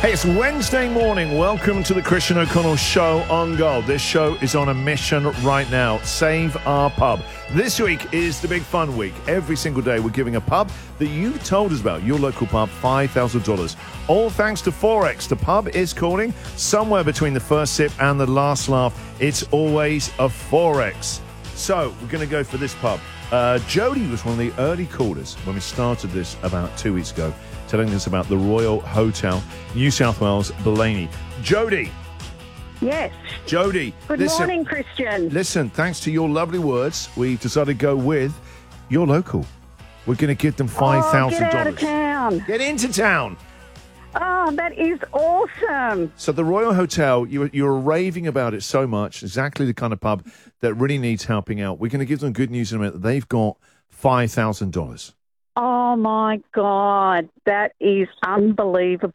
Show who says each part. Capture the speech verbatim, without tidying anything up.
Speaker 1: Hey, it's Wednesday morning. Welcome to the Christian O'Connell Show on Gold. This show is on a mission right now. Save our pub. This week is the big fun week. Every single day we're giving a pub that you've told us about, your local pub, five thousand dollars. All thanks to Forex. The pub is calling somewhere between the first sip and the last laugh. It's always a Forex. So we're going to go for this pub. Uh, Jody was one of the early callers when we started this about two weeks ago, telling us about the Royal Hotel, New South Wales, Blaney. Jody.
Speaker 2: Yes.
Speaker 1: Jody.
Speaker 2: Good
Speaker 1: listen,
Speaker 2: morning, Christian.
Speaker 1: Listen, thanks to your lovely words, we decided to go with your local. We're going to give them five thousand dollars.
Speaker 2: Oh, get out of town.
Speaker 1: Get into town.
Speaker 2: Oh, that is awesome.
Speaker 1: So the Royal Hotel, you, you're raving about it so much, exactly the kind of pub that really needs helping out. We're going to give them good news in a minute. They've got five thousand dollars.
Speaker 2: Oh, my God. That is unbelievable.